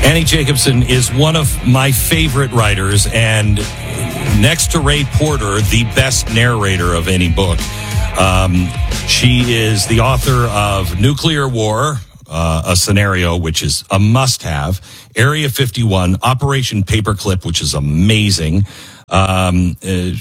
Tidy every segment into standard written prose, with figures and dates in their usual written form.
Annie Jacobsen is one of my favorite writers, and next to Ray Porter, the best narrator of any book. She is the author of Nuclear War, a scenario which is a must-have, Area 51, Operation Paperclip, which is amazing, and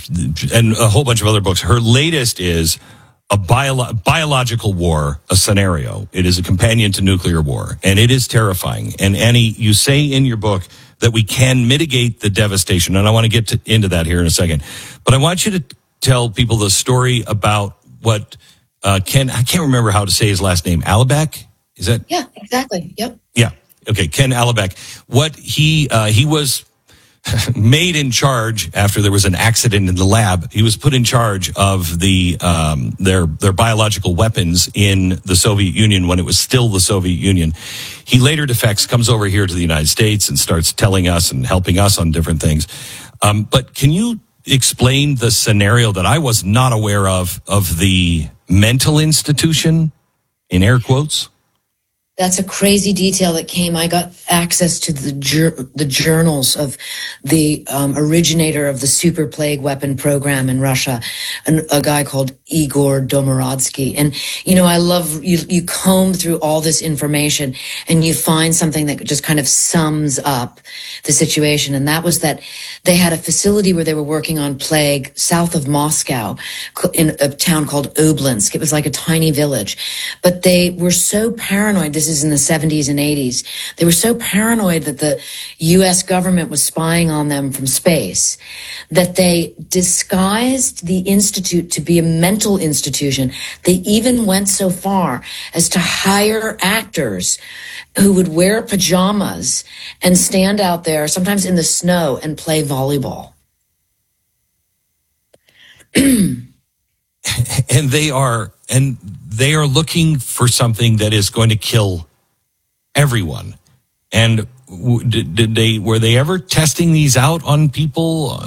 a whole bunch of other books. Her latest is a biological war, a scenario. It is a companion to nuclear war, and it is terrifying. And Annie, you say in your book that we can mitigate the devastation, and I want to get into that here in a second. But I want you to tell people the story about what Ken, I can't remember how to say his last name, Alibek? Is that? Yeah, exactly. Yep. Yeah. Okay, Ken Alibek. What he was made in charge after there was an accident in the lab. He was put in charge of the their biological weapons in the Soviet Union when it was still the Soviet Union. He later defects, comes over here to the United States and starts telling us and helping us on different things. But can you explain the scenario that I was not aware of the mental institution, in air quotes? That's a crazy detail that came. I got access to the journals of the originator of the super plague weapon program in Russia, a guy called Igor Domorodsky. And, you know, I love, you comb through all this information and you find something that just kind of sums up the situation. And that was that they had a facility where they were working on plague south of Moscow in a town called Oblinsk. It was like a tiny village, but they were so paranoid. This is in the 70s and 80s. They were so paranoid that the U.S. government was spying on them from space that they disguised the institute to be a mental institution. They even went so far as to hire actors who would wear pajamas and stand out there, sometimes in the snow, and play volleyball. And they are looking for something that is going to kill everyone. And were they ever testing these out on people?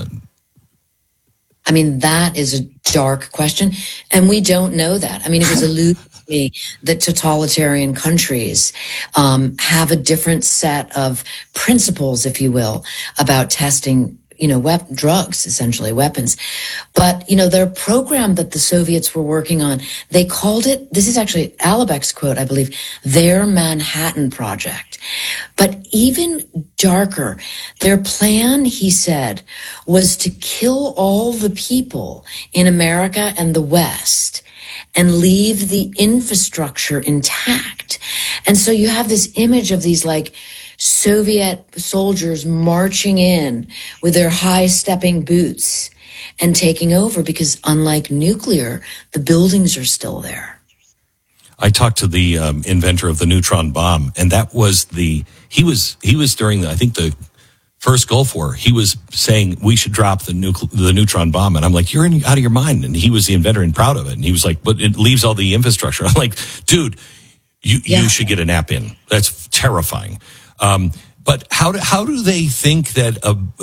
I mean, that is a dark question, and we don't know that. I mean, it was alluded to me that totalitarian countries have a different set of principles, if you will, about testing, you know, drugs, essentially weapons. But, you know, their program that the Soviets were working on, they called it, this is actually Alibek's quote, I believe, their Manhattan Project. But even darker, their plan, he said, was to kill all the people in America and the West and leave the infrastructure intact. And so you have this image of these, like, Soviet soldiers marching in with their high-stepping boots and taking over, because unlike nuclear, the buildings are still there. I talked to the inventor of the neutron bomb, and that was he was during I think the first Gulf War. He was saying we should drop the neutron bomb, and I'm like, you're out of your mind. And he was the inventor and proud of it. And he was like, but it leaves all the infrastructure. I'm like, dude, you should get a nap in. That's terrifying. But how do they think that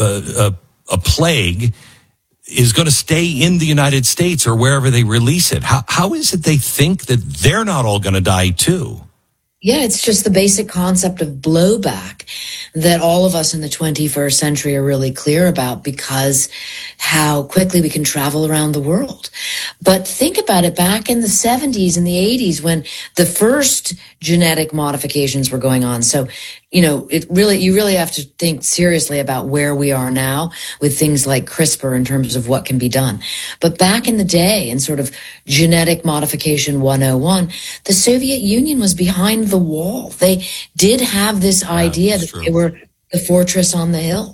a plague is going to stay in the United States or wherever they release it? How is it they think that they're not all going to die too? Yeah, it's just the basic concept of blowback that all of us in the 21st century are really clear about, because how quickly we can travel around the world. But think about it, back in the 70s and the 80s when the first genetic modifications were going on. So, you know, you really have to think seriously about where we are now with things like CRISPR in terms of what can be done. But back in the day, in sort of genetic modification 101, the Soviet Union was behind the wall. They did have this idea that they were the fortress on the hill.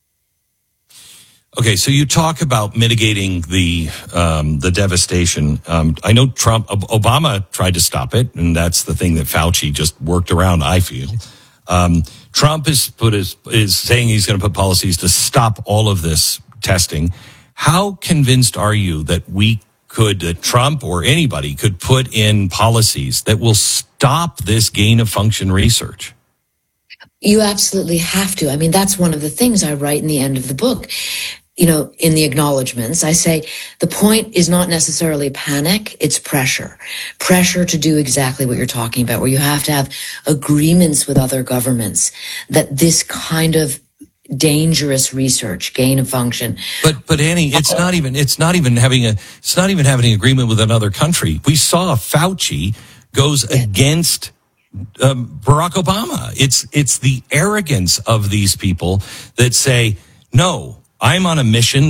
Okay, so you talk about mitigating the devastation. I know Obama tried to stop it, and that's the thing that Fauci just worked around, I feel. Trump is saying he's going to put policies to stop all of this testing. How convinced are you that Trump or anybody could put in policies that will stop this gain of function research? You absolutely have to. I mean, that's one of the things I write in the end of the book. in the acknowledgements, I say the point is not necessarily panic, it's pressure. Pressure to do exactly what you're talking about, where you have to have agreements with other governments that this kind of dangerous research, gain of function. But Annie, it's not even having an agreement with another country. We saw Fauci goes against Barack Obama. It's the arrogance of these people that say, no, I'm on a mission